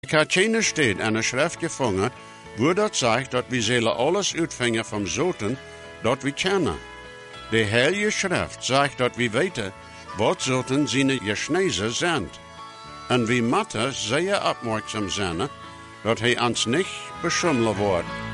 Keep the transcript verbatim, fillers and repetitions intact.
Ik had keine steed aan de schrift gevonden, wo dat zegt dat we zullen alles uitvangen vom Zoten, dat we kennen. De Heilige Schrift zegt dat we weten, wat Zoten zijn geschnezen zijn. En we moeten zeer opmerksam zijn, dat hij ons niet beschummelen wordt.